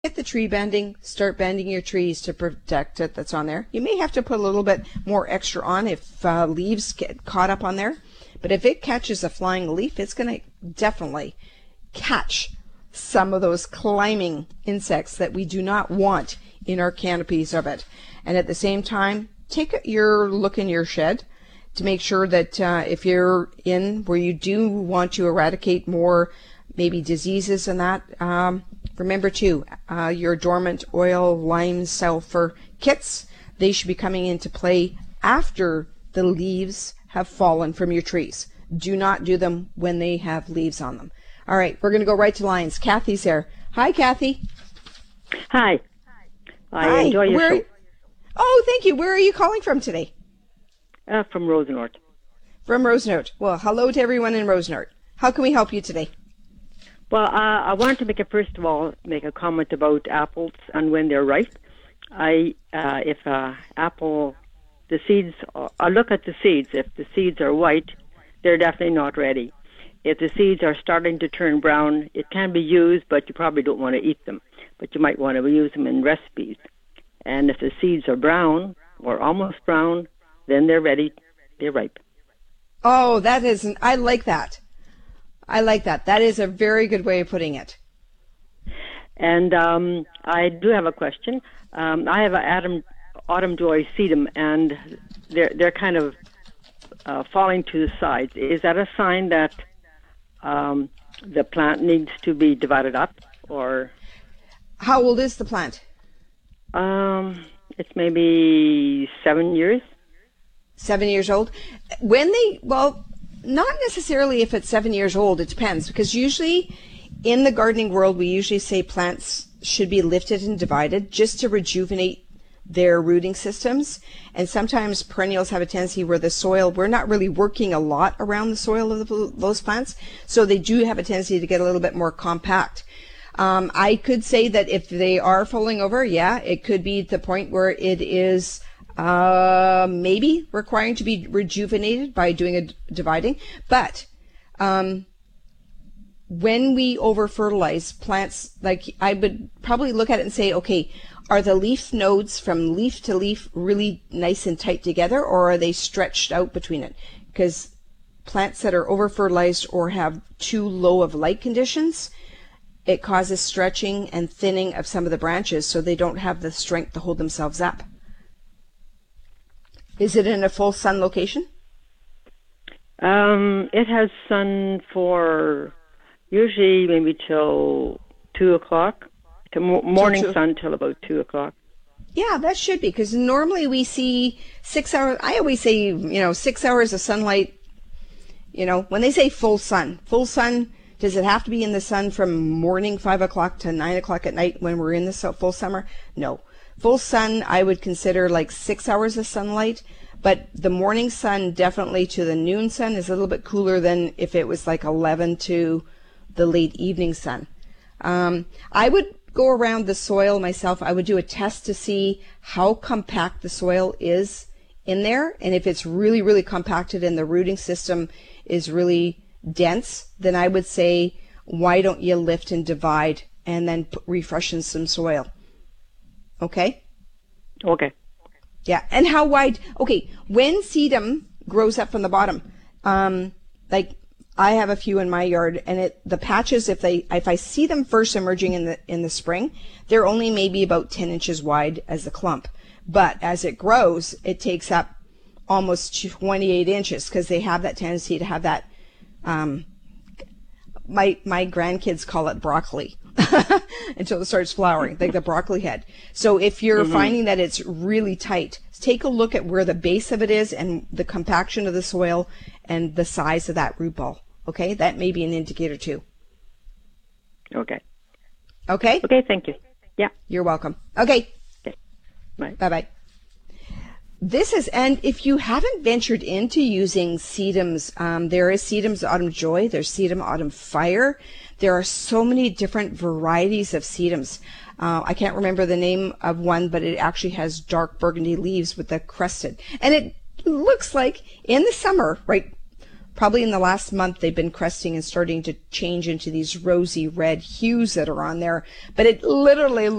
Get the tree bending, start bending your trees to protect it that's on there. You may have to put a little bit more extra on if leaves get caught up on there. But if it catches a flying leaf, it's going to definitely catch some of those climbing insects that we do not want in our canopies of it. And at the same time, take your look in your shed to make sure that if you're in where you do want to eradicate more maybe diseases and that, remember too, your dormant oil, lime, sulfur kits, they should be coming into play after the leaves have fallen from your trees. Do not do them when they have leaves on them. All right, we're going to go right to lines. Kathy's there. Hi, Kathy. Hi. I enjoy your show. Oh, thank you. Where are you calling from today? From Rosenort. From Rosenort. Well, hello to everyone in Rosenort. How can we help you today? Well, I wanted to first of all, make a comment about apples and when they're ripe. If apple, the seeds, I look at the seeds. If the seeds are white, they're definitely not ready. If the seeds are starting to turn brown, it can be used, but you probably don't want to eat them. But you might want to use them in recipes. And if the seeds are brown or almost brown, then they're ready. They're ripe. Oh, I like that. I like that. That is a very good way of putting it. And I do have a question. I have an autumn joy sedum, and they're kind of falling to the sides. Is that a sign that the plant needs to be divided up, or? How old is the plant? It's maybe 7 years. 7 years old. Not necessarily if it's 7 years old. It depends, because usually in the gardening world, we usually say plants should be lifted and divided just to rejuvenate their rooting systems. And sometimes perennials have a tendency where the soil, we're not really working a lot around the soil of those plants, so they do have a tendency to get a little bit more compact. I could say that if they are falling over, yeah, it could be the point where it is maybe requiring to be rejuvenated by doing a dividing. But when we over fertilize plants, like I would probably look at it and say, okay, are the leaf nodes from leaf to leaf really nice and tight together, or are they stretched out between it? Because plants that are over fertilized or have too low of light conditions, it causes stretching and thinning of some of the branches, so they don't have the strength to hold themselves up. Is it in a full sun location? It has sun for usually maybe till 2 o'clock, morning sun till about 2 o'clock. Yeah, that should be, because normally we see 6 hours. I always say, 6 hours of sunlight. When they say full sun, does it have to be in the sun from morning 5 o'clock to 9 o'clock at night when we're in the full summer? No. Full sun, I would consider like 6 hours of sunlight, but the morning sun definitely to the noon sun is a little bit cooler than if it was like 11 to the late evening sun. I would go around the soil myself. I would do a test to see how compact the soil is in there, and if it's really, really compacted and the rooting system is really dense, then I would say, why don't you lift and divide and then refreshen some soil? Okay? Okay. Yeah, and how wide? Okay, when sedum grows up from the bottom, like I have a few in my yard, and the patches, if I see them first emerging in the spring, they're only maybe about 10 inches wide as a clump. But as it grows, it takes up almost 28 inches because they have that tendency to have that. My grandkids call it broccoli until it starts flowering, like the broccoli head. So if you're finding that it's really tight, take a look at where the base of it is and the compaction of the soil and the size of that root ball. Okay, that may be an indicator too. Okay. Okay? Okay, thank you. Yeah. You're welcome. Okay. Bye. Bye-bye. And if you haven't ventured into using sedums, there is Sedum's Autumn Joy, there's Sedum Autumn Fire. There are so many different varieties of sedums. I can't remember the name of one, but it actually has dark burgundy leaves with the crested. And it looks like in the summer, right, probably in the last month they've been cresting and starting to change into these rosy red hues that are on there. But it literally